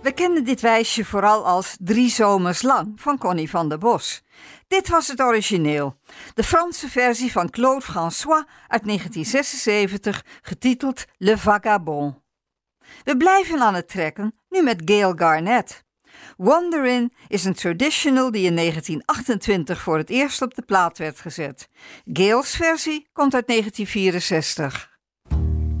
We kennen dit wijsje vooral als 3 zomers lang van Connie van der Bos. Dit was het origineel, de Franse versie van Claude François uit 1976, getiteld Le Vagabond. We blijven aan het trekken, nu met Gail Garnett. Wanderin is een traditional die in 1928 voor het eerst op de plaat werd gezet. Gail's versie komt uit 1964.